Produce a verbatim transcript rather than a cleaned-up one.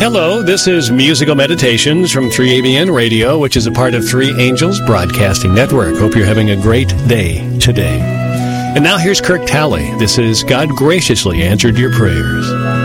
Hello, this is Musical Meditations from three A B N Radio, which is a part of Three Angels Broadcasting Network. Hope you're having a great day today. And now here's Kirk Talley. This is God Graciously Answered Your Prayers.